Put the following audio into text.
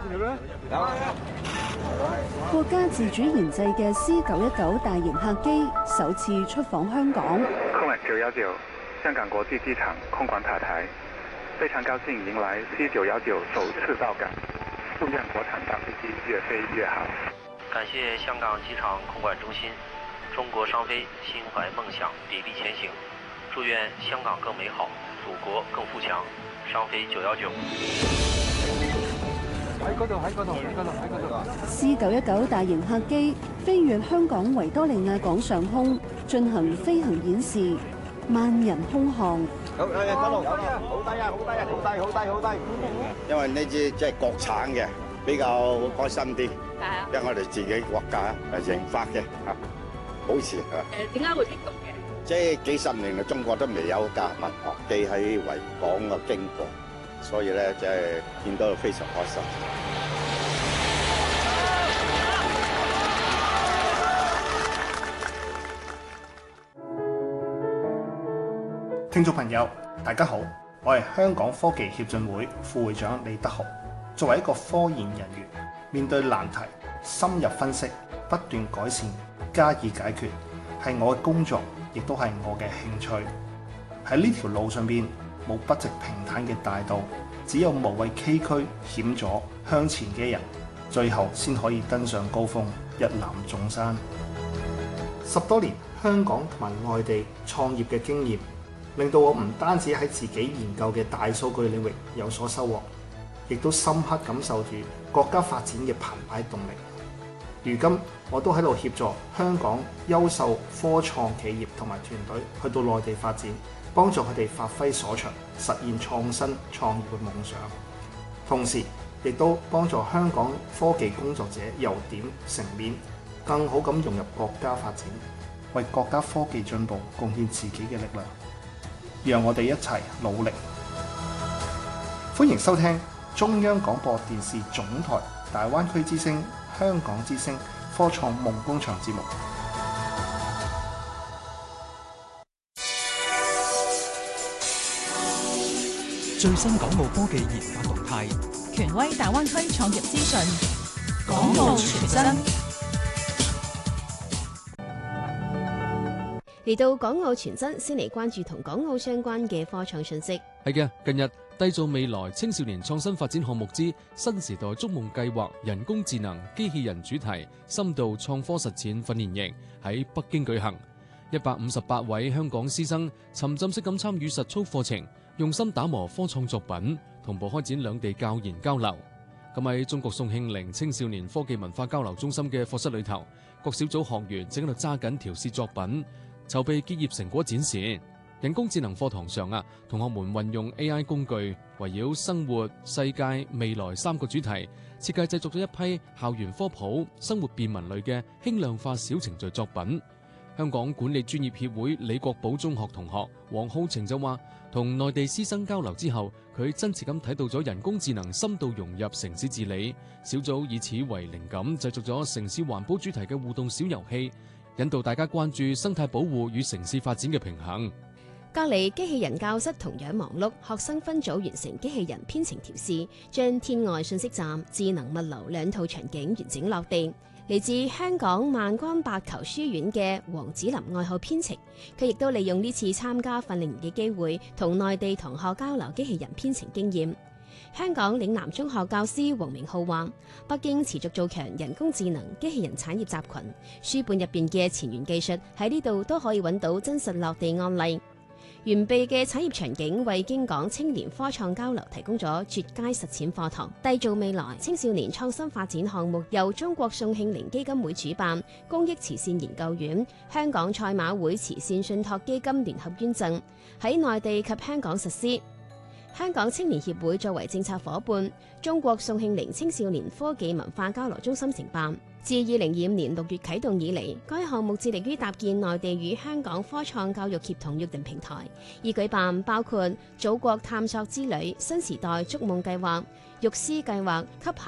國家自主研製嘅 C919大型客機首次出訪香港。 空管919香港國際機場空管塔台，非常高興迎來 C919首次到港，祝願國產大飛機越飛越好。 感謝香港機場空管中心，中國商飛心懷夢想，砥礪前行。祝願香港更美好，祖國更富強。商飛919。 C919大型客機飛越香港維多利亞港上空，進行飛行演示，萬人空巷。 好低啊！因為呢支即係國產嘅，比較開心啲。因為我哋自己國家係研發嘅，保持點解會激動嘅？ 即係幾十年啦，中國都未有架民航機喺維港嘅經過，所以咧即係見到非常開心。 聽眾朋友，大家好，我係香港科技協進會副會長李德豪。作為一個科研人員，面對難題，深入分析，不斷改善，加以解決，係我嘅工作，亦都係我嘅興趣。喺呢條路上邊，冇筆直平坦嘅大道，只有無畏崎嶇險阻向前嘅人，最後先可以登上高峰，一覽眾山。10多年香港同埋外地創業嘅經驗，令到我唔單止喺自己研究嘅大數據領域有所收穫，亦都深刻感受住國家發展嘅澎湃動力。如今我都喺度協助香港優秀科創企業同埋團隊去到內地發展，幫助佢哋發揮所長，實現創新創業嘅夢想。同時亦都幫助香港科技工作者由點成面，更好咁融入國家發展，為國家科技進步貢獻自己嘅力量。讓我哋一齊努力。歡迎收聽中央廣播電視總台大灣區之聲、香港之聲科創夢工場節目。 最新港澳科技研發動態， 權威大灣區創業資訊， 港澳全真。 嚟到港澳全真，先嚟關注同港澳相關嘅科創信息。 係嘅，近日締造未來青少年創新發展項目之新時代築夢計劃人工智能機器人主題深度創科實踐訓練營喺北京舉行，158位香港師生沉浸式咁參與實操課程，用心打磨科創作品，同步開展兩地教研交流。咁喺中國宋慶齡青少年科技文化交流中心嘅課室裏頭，各小組學員正喺度揸緊調試作品，籌備結業成果展示。人工智能課堂上同學們運用 AI 工具，圍繞生活、世界、未來3個主題，設計製作咗一批校園科普、生活便民類嘅輕量化小程序作品。香港管理專業協會李國寶中學同學黃浩晴就話，同內地師生交流之後，佢真切咁睇到咗人工智能深度融入城市治理。小組以此為靈感，製作咗城市環保主題嘅互動小遊戲，引導大家關注生態保護與城市發展嘅平衡。 隔離機器人教室同樣忙碌，學生分組完成機器人編程調試，將天外信息站、智能物流2套場景完整落地。嚟自香港萬江白球書院嘅黃子林愛好編程，佢亦都利用呢次參加訓練營嘅機會，同內地同學交流機器人編程經驗。香港嶺南中學教師黃明浩話：北京持續做強人工智能機器人產業集群，書本入邊嘅前沿技術喺呢度都可以揾到真實落地案例。完備嘅產業場景為京港青年科創交流提供咗絕佳實踐課堂。締造未來青少年創新發展項目由中國宋慶齡基金會主辦，公益慈善研究院、香港賽馬會慈善信託基金聯合捐贈，喺內地及香港實施。香港青年協會作為政策夥伴，中國宋慶齡青少年科技文化交流中心承辦。自2025年6月啟動以嚟，該項目致力於搭建內地與香港科創教育協同約定平台，以舉辦包括祖國探索之旅、新時代築夢計劃、育師計劃、給